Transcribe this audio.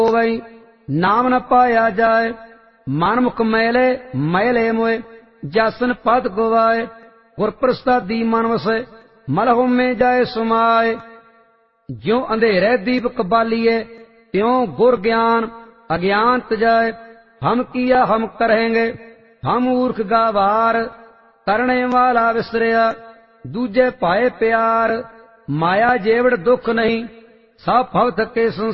होवई नाम न पाया जाए। मन मुख मैले मैले मोए जासन पद गवाए। गुर प्रसादी मन वसे मल होमे जाए समाए। ज्यों अंधेरे दीपक बालिए त्यों गुर ज्ञान अज्ञान तजाए। हम किया हम करेंगे हम मूर्ख गावार करने वाला विसरिया। दूजे पाए प्यार माया जेवड़ दुख नहीं सब भव थके